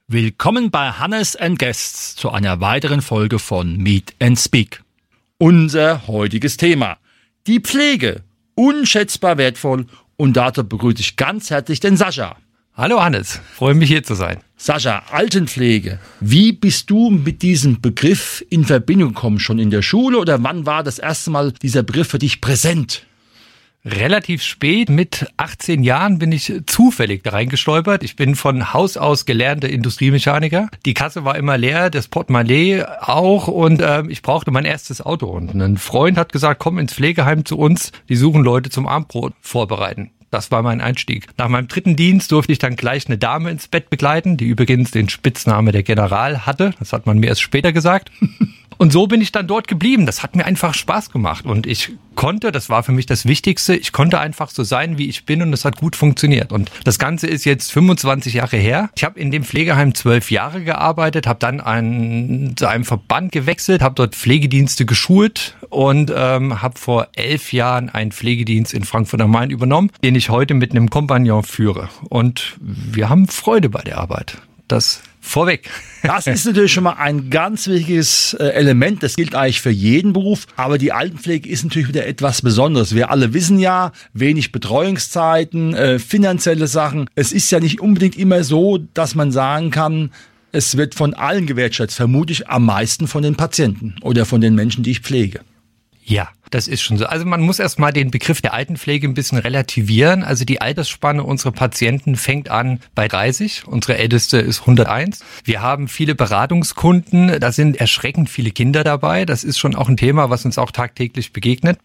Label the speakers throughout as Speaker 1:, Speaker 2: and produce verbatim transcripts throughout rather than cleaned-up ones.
Speaker 1: Willkommen bei Hannes and Guests zu einer weiteren Folge von Meet and Speak. Unser heutiges Thema: die Pflege, unschätzbar wertvoll, und dazu begrüße ich ganz herzlich den Sascha.
Speaker 2: Hallo Hannes, freue mich hier zu sein.
Speaker 1: Sascha, Altenpflege, wie bist du mit diesem Begriff in Verbindung gekommen? Schon in der Schule oder wann war das erste Mal dieser Begriff für dich präsent?
Speaker 2: Relativ spät, mit achtzehn Jahren bin ich zufällig da reingestolpert. Ich bin von Haus aus gelernter Industriemechaniker. Die Kasse war immer leer, das Portemonnaie auch, und äh, ich brauchte mein erstes Auto. Und ein Freund hat gesagt, komm ins Pflegeheim zu uns, die suchen Leute zum Abendbrot vorbereiten. Das war mein Einstieg. Nach meinem dritten Dienst durfte ich dann gleich eine Dame ins Bett begleiten, die übrigens den Spitznamen der General hatte. Das hat man mir erst später gesagt. Und so bin ich dann dort geblieben. Das hat mir einfach Spaß gemacht. Und ich konnte, das war für mich das Wichtigste, ich konnte einfach so sein, wie ich bin, und es hat gut funktioniert. Und das Ganze ist jetzt fünfundzwanzig Jahre her. Ich habe in dem Pflegeheim zwölf Jahre gearbeitet, habe dann einen, zu einem Verband gewechselt, habe dort Pflegedienste geschult und ähm, habe vor elf Jahren einen Pflegedienst in Frankfurt am Main übernommen, den ich heute mit einem Kompagnon führe. Und wir haben Freude bei der Arbeit. Das vorweg.
Speaker 1: Das ist natürlich schon mal ein ganz wichtiges Element. Das gilt eigentlich für jeden Beruf. Aber die Altenpflege ist natürlich wieder etwas Besonderes. Wir alle wissen ja, wenig Betreuungszeiten, äh, finanzielle Sachen. Es ist ja nicht unbedingt immer so, dass man sagen kann, es wird von allen gewertschätzt. Vermutlich am meisten von den Patienten oder von den Menschen, die ich pflege.
Speaker 2: Ja, das ist schon so. Also man muss erstmal den Begriff der Altenpflege ein bisschen relativieren. Also die Altersspanne unserer Patienten fängt an bei dreißig. Unsere älteste ist hunderteins. Wir haben viele Beratungskunden. Da sind erschreckend viele Kinder dabei. Das ist schon auch ein Thema, was uns auch tagtäglich begegnet.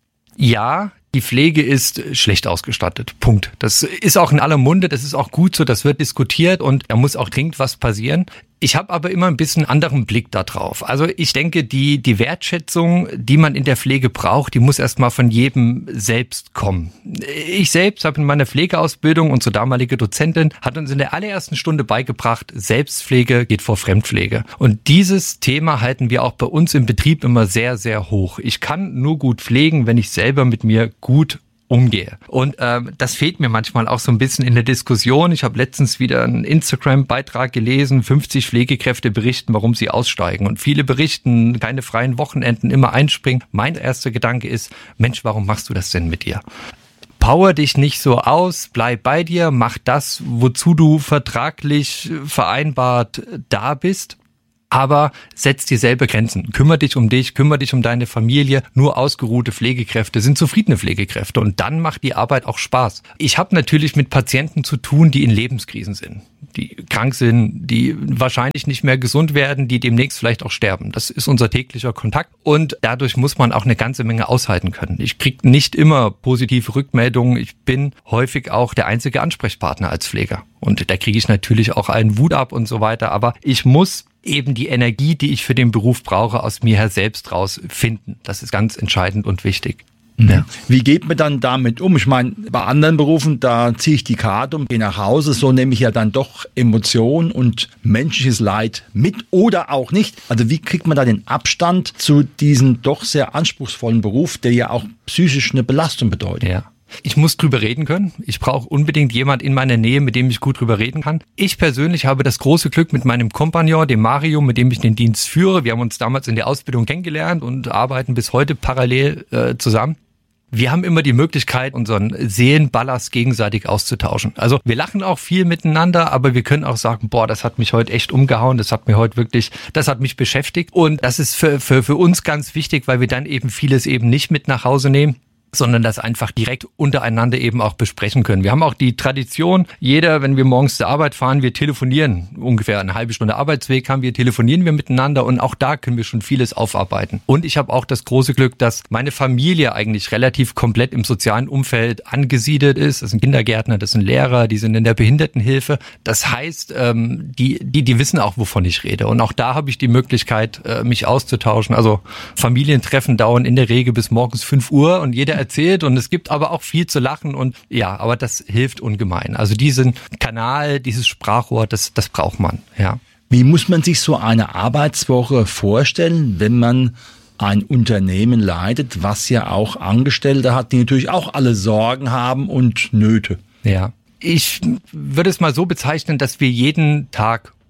Speaker 2: Ja, die Pflege ist schlecht ausgestattet. Punkt. Das ist auch in aller Munde. Das ist auch gut so. Das wird diskutiert und da muss auch dringend was passieren. Ich habe aber immer ein bisschen anderen Blick da drauf. Also ich denke, die die Wertschätzung, die man in der Pflege braucht, die muss erstmal von jedem selbst kommen. Ich selbst habe in meiner Pflegeausbildung, unsere damalige Dozentin hat uns in der allerersten Stunde beigebracht, Selbstpflege geht vor Fremdpflege. Und dieses Thema halten wir auch bei uns im Betrieb immer sehr, sehr hoch. Ich kann nur gut pflegen, wenn ich selber mit mir gut umgehe. Und ähm, das fehlt mir manchmal auch so ein bisschen in der Diskussion. Ich habe letztens wieder einen Instagram-Beitrag gelesen, fünfzig Pflegekräfte berichten, warum sie aussteigen. Und viele berichten, keine freien Wochenenden, immer einspringen. Mein erster Gedanke ist, Mensch, warum machst du das denn mit dir? Power dich nicht so aus, bleib bei dir, mach das, wozu du vertraglich vereinbart da bist. Aber setz dir selber Grenzen. Kümmer dich um dich, kümmer dich um deine Familie. Nur ausgeruhte Pflegekräfte sind zufriedene Pflegekräfte. Und dann macht die Arbeit auch Spaß. Ich habe natürlich mit Patienten zu tun, die in Lebenskrisen sind, die krank sind, die wahrscheinlich nicht mehr gesund werden, die demnächst vielleicht auch sterben. Das ist unser täglicher Kontakt. Und dadurch muss man auch eine ganze Menge aushalten können. Ich kriege nicht immer positive Rückmeldungen. Ich bin häufig auch der einzige Ansprechpartner als Pfleger. Und da kriege ich natürlich auch einen Wut ab und so weiter. Aber ich muss eben die Energie, die ich für den Beruf brauche, aus mir her selbst raus finden. Das ist ganz entscheidend und wichtig.
Speaker 1: Ja. Wie geht man dann damit um? Ich meine, bei anderen Berufen, da ziehe ich die Karte und gehe nach Hause. So nehme ich ja dann doch Emotionen und menschliches Leid mit oder auch nicht. Also wie kriegt man da den Abstand zu diesem doch sehr anspruchsvollen Beruf, der ja auch psychisch eine Belastung bedeutet?
Speaker 2: Ja. Ich muss drüber reden können. Ich brauche unbedingt jemand in meiner Nähe, mit dem ich gut drüber reden kann. Ich persönlich habe das große Glück mit meinem Kompagnon, dem Mario, mit dem ich den Dienst führe. Wir haben uns damals in der Ausbildung kennengelernt und arbeiten bis heute parallel äh, zusammen. Wir haben immer die Möglichkeit, unseren Seelenballast gegenseitig auszutauschen. Also wir lachen auch viel miteinander, aber wir können auch sagen, boah, das hat mich heute echt umgehauen, das hat mir heute wirklich, das hat mich beschäftigt. Und das ist für, für, für uns ganz wichtig, weil wir dann eben vieles eben nicht mit nach Hause nehmen, sondern das einfach direkt untereinander eben auch besprechen können. Wir haben auch die Tradition, jeder, wenn wir morgens zur Arbeit fahren, wir telefonieren. Ungefähr eine halbe Stunde Arbeitsweg haben wir, telefonieren wir miteinander und auch da können wir schon vieles aufarbeiten. Und ich habe auch das große Glück, dass meine Familie eigentlich relativ komplett im sozialen Umfeld angesiedelt ist. Das sind Kindergärtner, das sind Lehrer, die sind in der Behindertenhilfe. Das heißt, ähm, die, die, die wissen auch, wovon ich rede. Und auch da habe ich die Möglichkeit, äh, mich auszutauschen. Also Familientreffen dauern in der Regel bis morgens fünf Uhr und jeder erzählt und es gibt aber auch viel zu lachen und ja, aber das hilft ungemein. Also diesen Kanal, dieses Sprachrohr, das, das braucht man, ja.
Speaker 1: Wie muss man sich so eine Arbeitswoche vorstellen, wenn man ein Unternehmen leitet, was ja auch Angestellte hat, die natürlich auch alle Sorgen haben und Nöte?
Speaker 2: Ja, ich würde es mal so bezeichnen, dass wir jeden Tag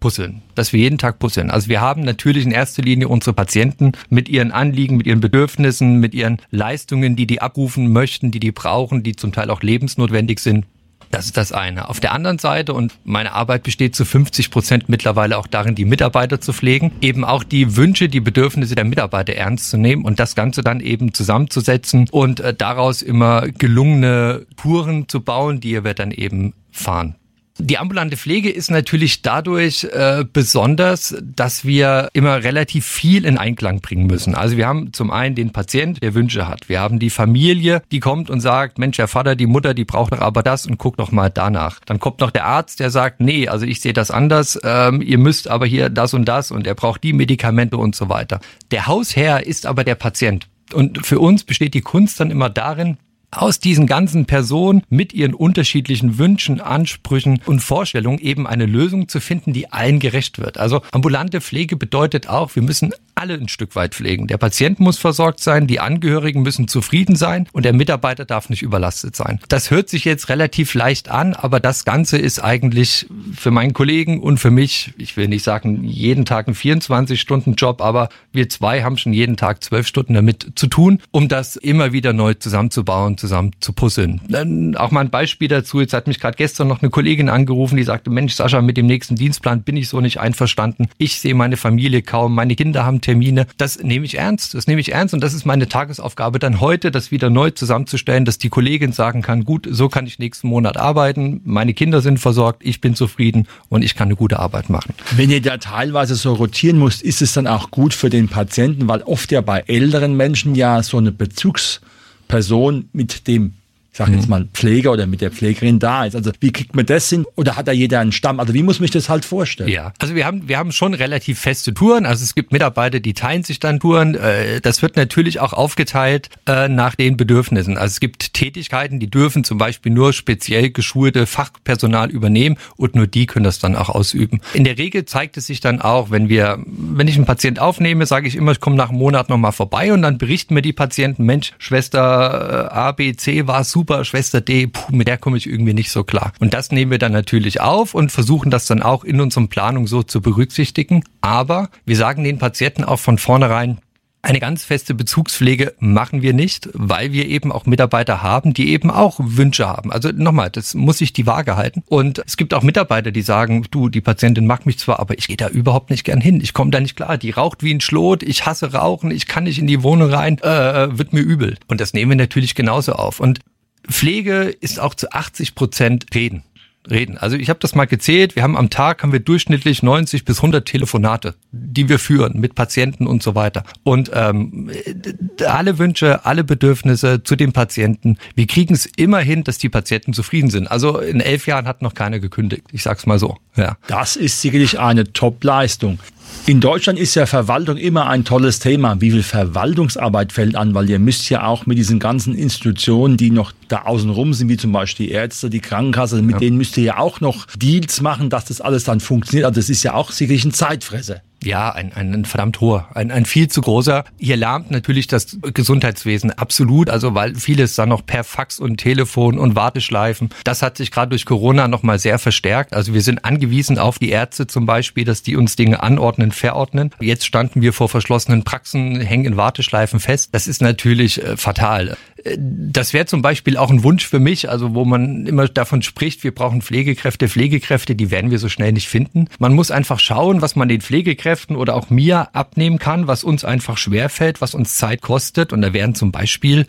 Speaker 2: puzzeln, dass wir jeden Tag puzzeln. Also wir haben natürlich in erster Linie unsere Patienten mit ihren Anliegen, mit ihren Bedürfnissen, mit ihren Leistungen, die die abrufen möchten, die die brauchen, die zum Teil auch lebensnotwendig sind. Das ist das eine. Auf der anderen Seite, und meine Arbeit besteht zu fünfzig Prozent mittlerweile auch darin, die Mitarbeiter zu pflegen, eben auch die Wünsche, die Bedürfnisse der Mitarbeiter ernst zu nehmen und das Ganze dann eben zusammenzusetzen und äh, daraus immer gelungene Touren zu bauen, die wir dann eben fahren. Die ambulante Pflege ist natürlich dadurch äh, besonders, dass wir immer relativ viel in Einklang bringen müssen. Also wir haben zum einen den Patient, der Wünsche hat. Wir haben die Familie, die kommt und sagt, Mensch, der Vater, die Mutter, die braucht doch aber das und guckt doch mal danach. Dann kommt noch der Arzt, der sagt, nee, also ich sehe das anders, ähm, ihr müsst aber hier das und das und er braucht die Medikamente und so weiter. Der Hausherr ist aber der Patient. Und für uns besteht die Kunst dann immer darin, aus diesen ganzen Personen mit ihren unterschiedlichen Wünschen, Ansprüchen und Vorstellungen eben eine Lösung zu finden, die allen gerecht wird. Also ambulante Pflege bedeutet auch, wir müssen alle ein Stück weit pflegen. Der Patient muss versorgt sein, die Angehörigen müssen zufrieden sein und der Mitarbeiter darf nicht überlastet sein. Das hört sich jetzt relativ leicht an, aber das Ganze ist eigentlich für meinen Kollegen und für mich, ich will nicht sagen jeden Tag ein vierundzwanzig-Stunden-Job, aber wir zwei haben schon jeden Tag zwölf Stunden damit zu tun, um das immer wieder neu zusammenzubauen, zusammen zu puzzeln. Dann auch mal ein Beispiel dazu. Jetzt hat mich gerade gestern noch eine Kollegin angerufen, die sagte, Mensch Sascha, mit dem nächsten Dienstplan bin ich so nicht einverstanden. Ich sehe meine Familie kaum, meine Kinder haben Termine. Das nehme ich ernst. Das nehme ich ernst und das ist meine Tagesaufgabe dann heute, das wieder neu zusammenzustellen, dass die Kollegin sagen kann, gut, so kann ich nächsten Monat arbeiten, meine Kinder sind versorgt, ich bin zufrieden und ich kann eine gute Arbeit machen.
Speaker 1: Wenn ihr da teilweise so rotieren müsst, ist es dann auch gut für den Patienten, weil oft ja bei älteren Menschen ja so eine Bezugsperson mit dem, ich sage jetzt mal Pfleger oder mit der Pflegerin da ist. Also wie kriegt man das hin? Oder hat da jeder einen Stamm? Also wie muss man sich das halt vorstellen?
Speaker 2: Ja, also wir haben wir haben schon relativ feste Touren. Also es gibt Mitarbeiter, die teilen sich dann Touren. Das wird natürlich auch aufgeteilt nach den Bedürfnissen. Also es gibt Tätigkeiten, die dürfen zum Beispiel nur speziell geschulte Fachpersonal übernehmen und nur die können das dann auch ausüben. In der Regel zeigt es sich dann auch, wenn wir, wenn ich einen Patient aufnehme, sage ich immer, ich komme nach einem Monat nochmal vorbei und dann berichten mir die Patienten, Mensch, Schwester A, B, C war super. Super, Schwester D, puh, mit der komme ich irgendwie nicht so klar. Und das nehmen wir dann natürlich auf und versuchen das dann auch in unserer Planung so zu berücksichtigen. Aber wir sagen den Patienten auch von vornherein, eine ganz feste Bezugspflege machen wir nicht, weil wir eben auch Mitarbeiter haben, die eben auch Wünsche haben. Also nochmal, das muss sich die Waage halten. Und es gibt auch Mitarbeiter, die sagen, du, die Patientin mag mich zwar, aber ich gehe da überhaupt nicht gern hin. Ich komme da nicht klar. Die raucht wie ein Schlot, ich hasse Rauchen, ich kann nicht in die Wohnung rein, äh, wird mir übel. Und das nehmen wir natürlich genauso auf. Und Pflege ist auch zu achtzig Prozent Reden. Reden. Also ich habe das mal gezählt, wir haben am Tag haben wir durchschnittlich neunzig bis hundert Telefonate, die wir führen mit Patienten und so weiter. Und ähm, alle Wünsche, alle Bedürfnisse zu den Patienten, wir kriegen es immer hin, dass die Patienten zufrieden sind. Also in elf Jahren hat noch keiner gekündigt, ich sag's mal so. Ja.
Speaker 1: Das ist sicherlich eine Top-Leistung. In Deutschland ist ja Verwaltung immer ein tolles Thema. Wie viel Verwaltungsarbeit fällt an? Weil ihr müsst ja auch mit diesen ganzen Institutionen, die noch da außen rum sind, wie zum Beispiel die Ärzte, die Krankenkasse, mit ja. denen müsst ihr ja auch noch Deals machen, dass das alles dann funktioniert. Also das ist ja auch sicherlich ein Zeitfresser.
Speaker 2: Ja, ein, ein, ein verdammt hoher, ein, ein viel zu großer. Hier lahmt natürlich das Gesundheitswesen absolut, also weil vieles dann noch per Fax und Telefon und Warteschleifen. Das hat sich gerade durch Corona nochmal sehr verstärkt. Also wir sind angewiesen auf die Ärzte zum Beispiel, dass die uns Dinge anordnen, verordnen. Jetzt standen wir vor verschlossenen Praxen, hängen in Warteschleifen fest. Das ist natürlich äh, fatal. Das wäre zum Beispiel auch ein Wunsch für mich, also wo man immer davon spricht, wir brauchen Pflegekräfte, Pflegekräfte, die werden wir so schnell nicht finden. Man muss einfach schauen, was man den Pflegekräften oder auch mir abnehmen kann, was uns einfach schwerfällt, was uns Zeit kostet. Und da wären zum Beispiel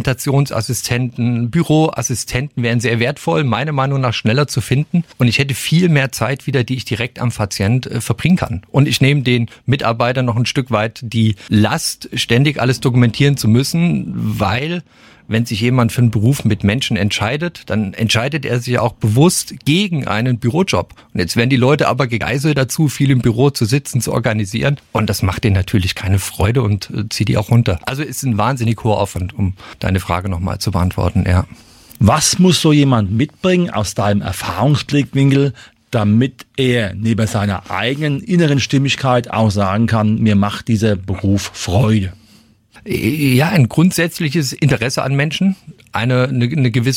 Speaker 2: Dokumentationsassistenten, Büroassistenten wären sehr wertvoll, meiner Meinung nach schneller zu finden. Und ich hätte viel mehr Zeit wieder, die ich direkt am Patient äh, verbringen kann. Und ich nehme den Mitarbeitern noch ein Stück weit die Last, ständig alles dokumentieren zu müssen, weil wenn sich jemand für einen Beruf mit Menschen entscheidet, dann entscheidet er sich auch bewusst gegen einen Bürojob. Und jetzt werden die Leute aber gegeißelt dazu, viel im Büro zu sitzen, zu organisieren. Und das macht denen natürlich keine Freude und äh, zieht die auch runter. Also ist ein wahnsinnig hoher Aufwand, um deine Frage nochmal zu beantworten, ja.
Speaker 1: Was muss so jemand mitbringen aus deinem Erfahrungsblickwinkel, damit er neben seiner eigenen inneren Stimmigkeit auch sagen kann, mir macht dieser Beruf Freude?
Speaker 2: Ja, ein grundsätzliches Interesse an Menschen, eine, eine, eine gewisse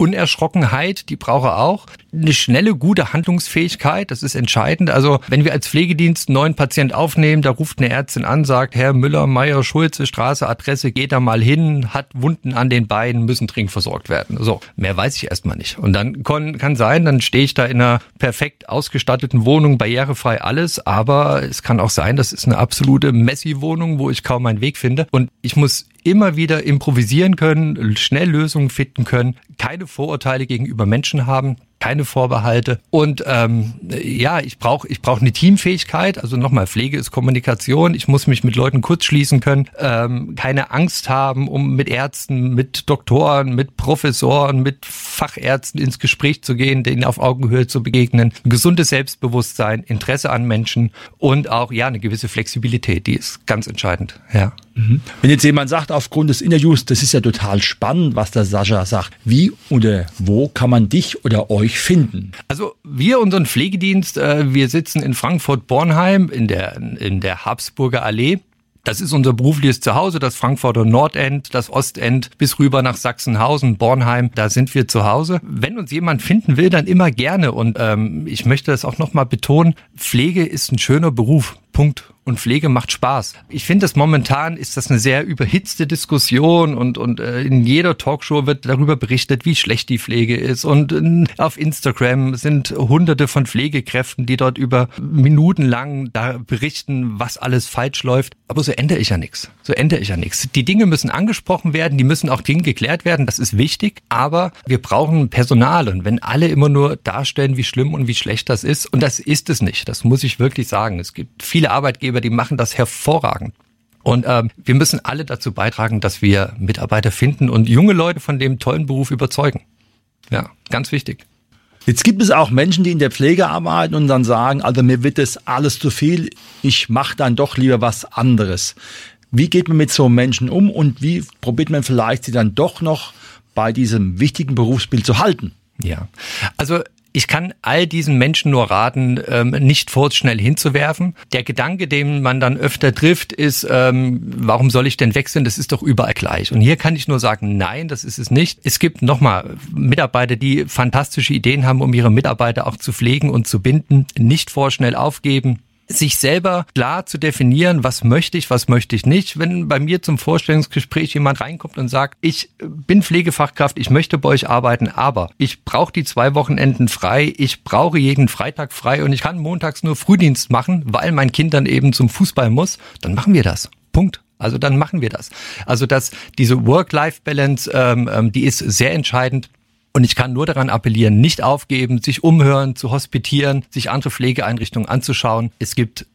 Speaker 2: Unerschrockenheit, die braucht er auch. Eine schnelle, gute Handlungsfähigkeit, das ist entscheidend. Also wenn wir als Pflegedienst einen neuen Patient aufnehmen, da ruft eine Ärztin an, sagt, Herr Müller, Meier, Schulze, Straße, Adresse, geht da mal hin, hat Wunden an den Beinen, müssen dringend versorgt werden. So, mehr weiß ich erstmal nicht. Und dann kann, kann sein, dann stehe ich da in einer perfekt ausgestatteten Wohnung, barrierefrei alles, aber es kann auch sein, das ist eine absolute Messi-Wohnung, wo ich kaum meinen Weg finde. Und ich muss immer wieder improvisieren können, schnell Lösungen finden können, keine Vorurteile gegenüber Menschen haben, keine Vorbehalte. Und ähm, ja, ich brauche ich brauche eine Teamfähigkeit. Also nochmal, Pflege ist Kommunikation. Ich muss mich mit Leuten kurzschließen können, ähm, keine Angst haben, um mit Ärzten, mit Doktoren, mit Professoren, mit Fachärzten ins Gespräch zu gehen, denen auf Augenhöhe zu begegnen. Ein gesundes Selbstbewusstsein, Interesse an Menschen und auch ja eine gewisse Flexibilität, die ist ganz entscheidend. Ja.
Speaker 1: Mhm. Wenn jetzt jemand sagt, aufgrund des Interviews, das ist ja total spannend, was der Sascha sagt. Wie oder wo kann man dich oder euch finden?
Speaker 2: Also wir, unseren Pflegedienst, äh, wir sitzen in Frankfurt-Bornheim in der, in der Habsburger Allee. Das ist unser berufliches Zuhause, das Frankfurter Nordend, das Ostend bis rüber nach Sachsenhausen, Bornheim, da sind wir zu Hause. Wenn uns jemand finden will, dann immer gerne. Und ähm, ich möchte das auch nochmal betonen, Pflege ist ein schöner Beruf, Punkt. Und Pflege macht Spaß. Ich finde, das momentan ist das eine sehr überhitzte Diskussion und und äh, in jeder Talkshow wird darüber berichtet, wie schlecht die Pflege ist. Und äh, auf Instagram sind hunderte von Pflegekräften, die dort über Minuten lang da berichten, was alles falsch läuft. Aber so ändere ich ja nichts. So ändere ich ja nichts. Die Dinge müssen angesprochen werden, die müssen auch Dinge geklärt werden. Das ist wichtig. Aber wir brauchen Personal. Und wenn alle immer nur darstellen, wie schlimm und wie schlecht das ist, und das ist es nicht, das muss ich wirklich sagen. Es gibt viele Arbeitgeber, die machen das hervorragend. Und ähm, wir müssen alle dazu beitragen, dass wir Mitarbeiter finden und junge Leute von dem tollen Beruf überzeugen. Ja, ganz wichtig.
Speaker 1: Jetzt gibt es auch Menschen, die in der Pflege arbeiten und dann sagen, also mir wird das alles zu viel, ich mache dann doch lieber was anderes. Wie geht man mit so Menschen um und wie probiert man vielleicht sie dann doch noch bei diesem wichtigen Berufsbild zu halten?
Speaker 2: Ja, also ich kann all diesen Menschen nur raten, ähm, nicht vorschnell hinzuwerfen. Der Gedanke, den man dann öfter trifft, ist, ähm, warum soll ich denn wechseln? Das ist doch überall gleich. Und hier kann ich nur sagen, nein, das ist es nicht. Es gibt nochmal Mitarbeiter, die fantastische Ideen haben, um ihre Mitarbeiter auch zu pflegen und zu binden. Nicht vorschnell aufgeben. Sich selber klar zu definieren, was möchte ich, was möchte ich nicht. Wenn bei mir zum Vorstellungsgespräch jemand reinkommt und sagt, ich bin Pflegefachkraft, ich möchte bei euch arbeiten, aber ich brauche die zwei Wochenenden frei, ich brauche jeden Freitag frei und ich kann montags nur Frühdienst machen, weil mein Kind dann eben zum Fußball muss, dann machen wir das. Punkt. Also dann machen wir das. Also dass diese Work-Life-Balance, ähm, die ist sehr entscheidend. Und ich kann nur daran appellieren, nicht aufgeben, sich umhören, zu hospitieren, sich andere Pflegeeinrichtungen anzuschauen. Es gibt